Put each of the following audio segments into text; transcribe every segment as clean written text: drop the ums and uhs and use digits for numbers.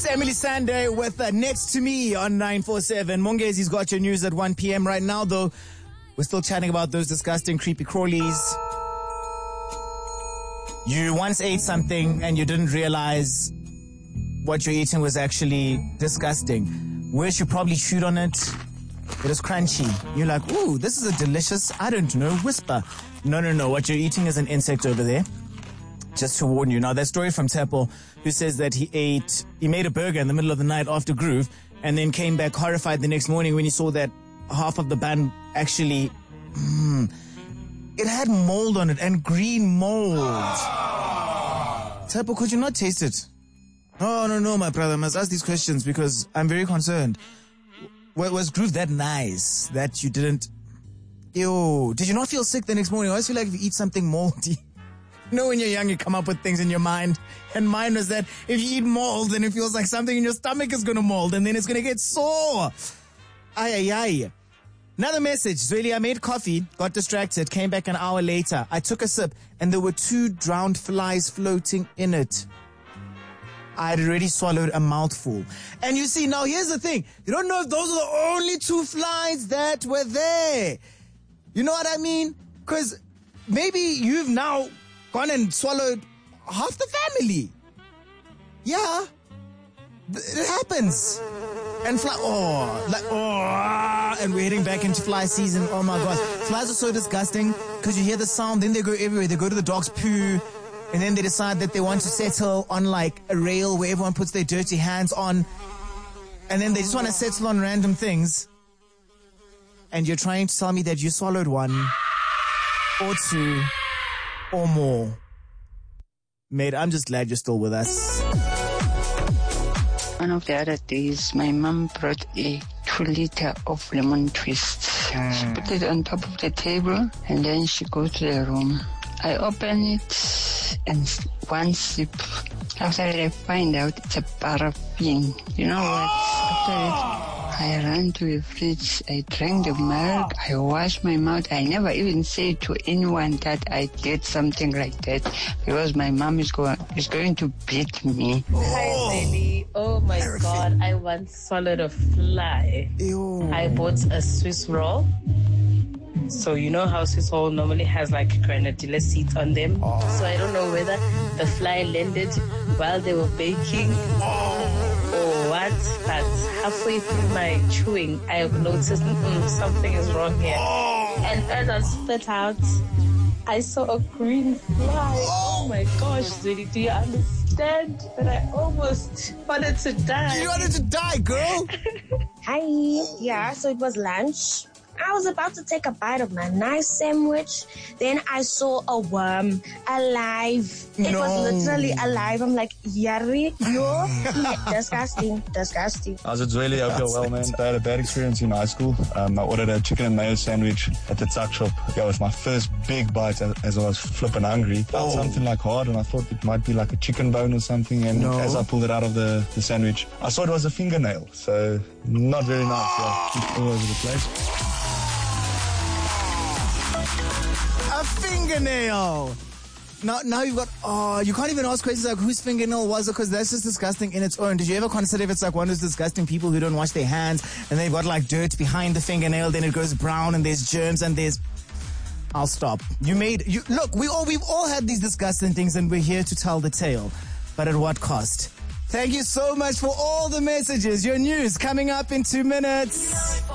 It's Emily Sunday with Next to Me on 947. Mongezi's got your news at 1 p.m. right now, though. We're still chatting about those disgusting creepy crawlies. You once ate something and you didn't realize what you're eating was actually disgusting. Whereas you probably chewed on it. It is crunchy. You're like, ooh, this is a delicious, I don't know, whisper. No. What you're eating is an insect over there. Just to warn you. Now, that story from Tepo, who says that he made a burger in the middle of the night after Groove, and then came back horrified the next morning when he saw that half of the bun actually, it had mold on it, and green mold. Tepo, could you not taste it? Oh, no, my brother. I must ask these questions because I'm very concerned. Was Groove that nice that you didn't... Ew. Did you not feel sick the next morning? I always feel like if you eat something moldy... You know, when you're young, you come up with things in your mind. And mine was that if you eat mold, then it feels like something in your stomach is going to mold. And then it's going to get sore. Ay. Another message. Zweli, I made coffee, got distracted, came back an hour later. I took a sip, and there were 2 drowned flies floating in it. I had already swallowed a mouthful. And you see, now here's the thing. You don't know if those are the only 2 flies that were there. You know what I mean? Because maybe you've now gone and swallowed half the family. Yeah. It happens. And and we're heading back into fly season. Oh my God. Flies are so disgusting because you hear the sound, then they go everywhere. They go to the dog's poo. And then they decide that they want to settle on like a rail where everyone puts their dirty hands on. And then they just want to settle on random things. And you're trying to tell me that you swallowed 1 or 2 or more. Mate, I'm just glad you're still with us. One of the other days, my mom brought a 2-liter of lemon twist. She put it on top of the table and then she goes to the room. I open it and 1 sip. After that, I find out it's a paraffin. You know what? After it, I ran to the fridge. I drank the milk. I washed my mouth. I never even said to anyone that I did something like that because my mom is going to beat me. Hi, baby. Oh my God. I once swallowed a fly. Ew. I bought a Swiss roll. So you know how Swiss roll normally has like granadilla seeds on them. So I don't know whether the fly landed while they were baking or what, but halfway through my chewing, I have noticed something is wrong here. And as I spit out, I saw a green fly. Oh my gosh, Zweli, do you understand that I almost wanted to die? You wanted to die, girl? Hi. Yeah, so it was lunch. I was about to take a bite of my nice sandwich. Then I saw a worm alive. It was literally alive. I'm like, yari, yo, disgusting. How's it, Zweli? I hope you're well, man. I had a bad experience in high school. I ordered a chicken and mayo sandwich at the tuck shop. Yeah, it was my first big bite as I was flipping hungry. Felt something like hard, and I thought it might be like a chicken bone or something. And as I pulled it out of the sandwich, I saw it was a fingernail. So not very nice. Yeah, all over the place. A fingernail. Now you've got, you can't even ask questions like whose fingernail was it because that's just disgusting in its own. Did you ever consider if it's like one of those disgusting people who don't wash their hands and they've got like dirt behind the fingernail, then it goes brown and there's germs and there's... I'll stop. Look, we've all had these disgusting things and we're here to tell the tale. But at what cost? Thank you so much for all the messages. Your news coming up in 2 minutes.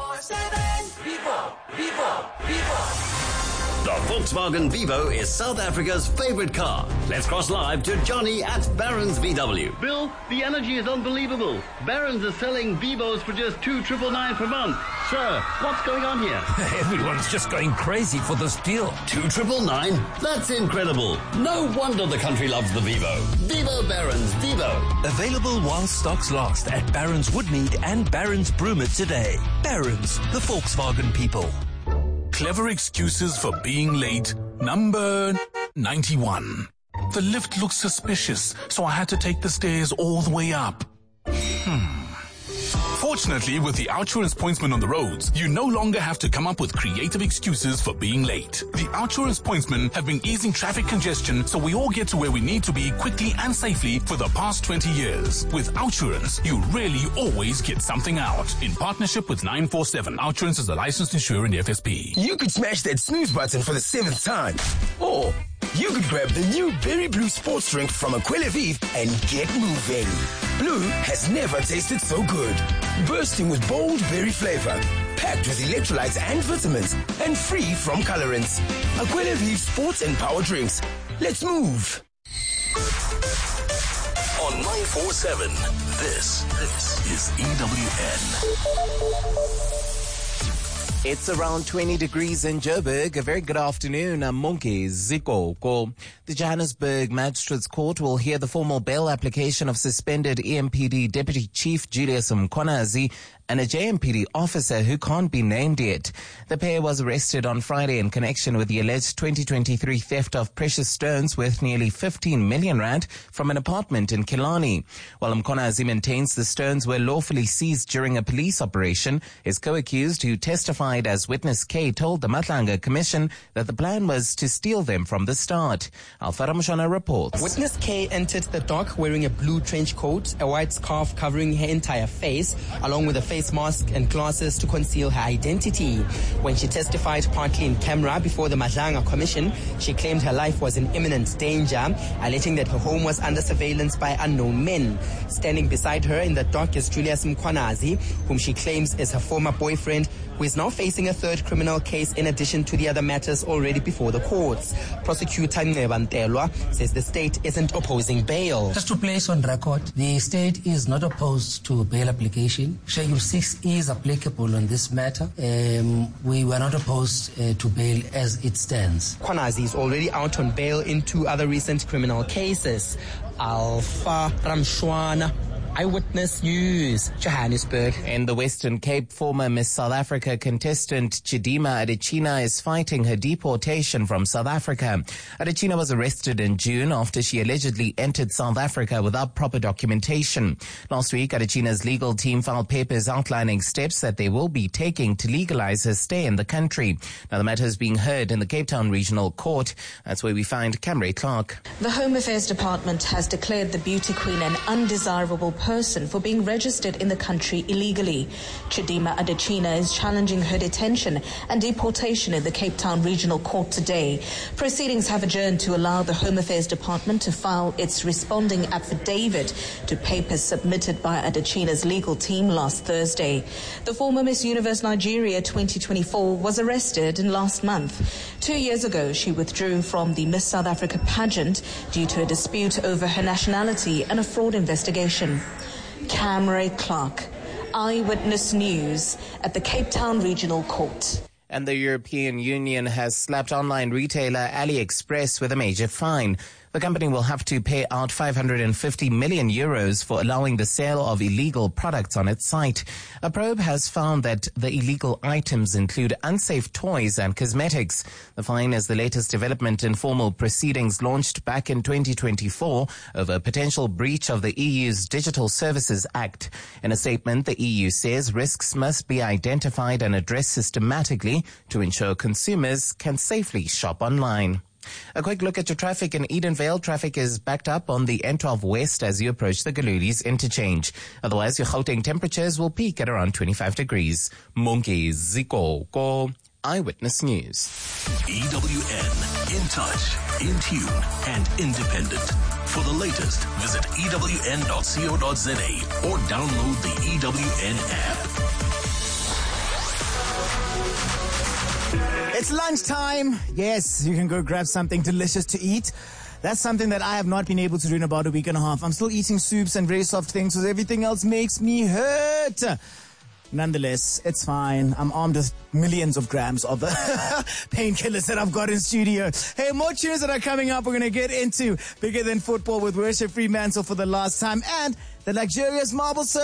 947 The Volkswagen Vivo is South Africa's favorite car. Let's cross live to Johnny at Barron's VW. Bill, the energy is unbelievable. Barron's is selling Vivos for just $2,999 per month. Sir, what's going on here? Everyone's just going crazy for this deal. $2,999? That's incredible. No wonder the country loves the Vivo. Vivo Barron's Vivo. Available while stocks last at Barron's Woodmead and Barron's Broomer today. Barron's, the Volkswagen people. Clever excuses for being late. Number 91. The lift looks suspicious, so I had to take the stairs all the way up. Fortunately, with the OutSurance pointsman on the roads, you no longer have to come up with creative excuses for being late. The OutSurance pointsmen have been easing traffic congestion so we all get to where we need to be quickly and safely for the past 20 years. With OutSurance, you really always get something out. In partnership with 947, OutSurance is a licensed insurer in the FSP. You could smash that snooze button for the 7th time. Or you could grab the new Berry Blue sports drink from Aquila Vive and get moving. Blue has never tasted so good. Bursting with bold berry flavor. Packed with electrolytes and vitamins. And free from colorants. Aquila Vive sports and power drinks. Let's move. On 947, this is EWN. It's around 20 degrees in Joburg. A very good afternoon. I'm Monkey Ziko. The Johannesburg Magistrates Court will hear the formal bail application of suspended EMPD Deputy Chief Julius Mkhwanazi and a JMPD officer who can't be named yet. The pair was arrested on Friday in connection with the alleged 2023 theft of precious stones worth nearly 15 million rand from an apartment in Killarney. While Mkhwanazi maintains the stones were lawfully seized during a police operation, his co-accused, who testified as witness K, told the Matlanga Commission that the plan was to steal them from the start. Alfara Mushana reports. Witness K entered the dock wearing a blue trench coat, a white scarf covering her entire face, along with a face mask and glasses to conceal her identity. When she testified partly in camera before the Matlanga Commission, she claimed her life was in imminent danger, alleging that her home was under surveillance by unknown men. Standing beside her in the dock is Julius Mkhwanazi, whom she claims is her former boyfriend, who is now facing a third criminal case in addition to the other matters already before the courts. Prosecutor Nceba Ntelwa says the state isn't opposing bail. Just to place on record, the state is not opposed to bail application. Schedule 6 is applicable on this matter. We were not opposed to bail as it stands. Mkhwanazi is already out on bail in 2 other recent criminal cases. Alpha Ramshwana, Eyewitness News, Johannesburg. In the Western Cape, former Miss South Africa contestant Chidima Adechina is fighting her deportation from South Africa. Adechina was arrested in June after she allegedly entered South Africa without proper documentation. Last week, Adechina's legal team filed papers outlining steps that they will be taking to legalize her stay in the country. Now, the matter is being heard in the Cape Town Regional Court. That's where we find Camry Clark. The Home Affairs Department has declared the beauty queen an undesirable person for being registered in the country illegally. Chidima Adechina is challenging her detention and deportation in the Cape Town Regional Court today. Proceedings have adjourned to allow the Home Affairs Department to file its responding affidavit to papers submitted by Adechina's legal team last Thursday. The former Miss Universe Nigeria 2024 was arrested last month. 2 years ago, she withdrew from the Miss South Africa pageant due to a dispute over her nationality and a fraud investigation. Camry Clark, Eyewitness News at the Cape Town Regional Court. And the European Union has slapped online retailer AliExpress with a major fine. The company will have to pay out 550 million euros for allowing the sale of illegal products on its site. A probe has found that the illegal items include unsafe toys and cosmetics. The fine is the latest development in formal proceedings launched back in 2024 over a potential breach of the EU's Digital Services Act. In a statement, the EU says risks must be identified and addressed systematically to ensure consumers can safely shop online. A quick look at your traffic in Edenvale. Traffic is backed up on the N12 West as you approach the Galulis interchange. Otherwise, your Gauteng temperatures will peak at around 25 degrees. Monkey Ziko, Eyewitness News. EWN, in touch, in tune, and independent. For the latest, visit ewn.co.za or download the EWN app. It's lunchtime. Yes, you can go grab something delicious to eat. That's something that I have not been able to do in about a week and a half. I'm still eating soups and very soft things, so everything else makes me hurt. Nonetheless, it's fine. I'm armed with millions of grams of painkillers that I've got in studio. Hey, more tunes that are coming up. We're going to get into Bigger Than Football with Worship Fremantle for the last time and the luxurious marble